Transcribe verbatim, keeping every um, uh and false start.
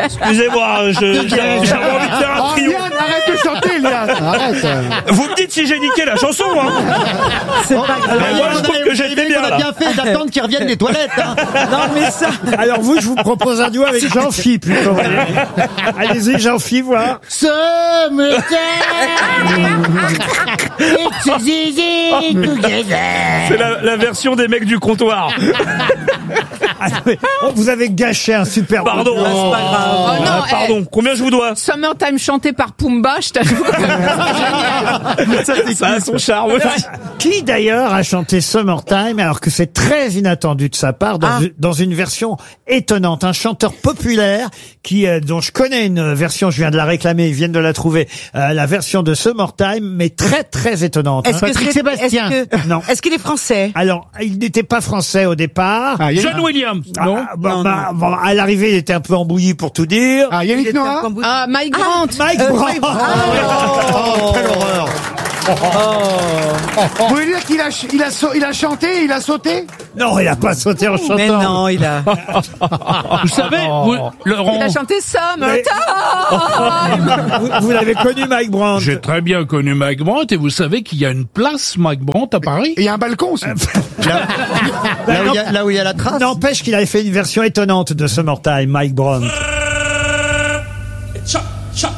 Excusez-moi, je, j'ai envie de faire un Oh, trio. Liane, arrête de chanter, Liane. Arrête. Vous me dites si j'ai niqué la chanson, hein. C'est pas grave. Mais moi, je trouve que j'étais bien, On a là. bien fait d'attendre qu'ils reviennent des toilettes. Hein. Non, mais ça. Alors vous, je vous propose un duo avec Jean-Phi plutôt. Allez-y, Jean-Phi, voir. C'est la, la version des mecs du comptoir. Ah, mais, oh, vous avez gâché un super. Pardon. C'est pas grave. Oh non, Ah, pardon. eh, Combien je vous dois? Summertime chanté par Pumba, je t'avoue. Ça a son charme. Qui d'ailleurs a chanté Summertime alors que c'est très inattendu de sa part dans, dans une version étonnante. Un chanteur populaire qui euh, dont je connais une version, je viens de la réclamer, ils viennent de la trouver, euh, la version de Summertime, mais très très étonnante. Est-ce hein. que Patrick c'est- Sébastien. Est-ce que, Non. est-ce qu'il est français? Alors, il n'était pas français au départ. Ah, Yannick, John Williams. Ah, Non. bah, Non, bah, bon, à l'arrivée, il était un peu embouilli pour tout dire. ah, Il Yannick était un Noah. cambou- Ah, Mike Grant. Mike Euh, Brandt. Mike Brandt. Oh, quelle horreur. Vous voulez dire qu'il a, ch- il a, sau- il a chanté, il a sauté? Non, il a pas sauté en chantant. Mais non, il a. Vous savez, vous, Laurent. Il a chanté Summertime. Vous, vous l'avez connu, Mike Brandt. J'ai très bien connu Mike Brandt et vous savez qu'il y a une place Mike Brandt à Paris. Et il y a un balcon aussi. Là, là où il y a- là où il y a la trace. N'empêche qu'il avait fait une version étonnante de Summertime, Mike Brandt.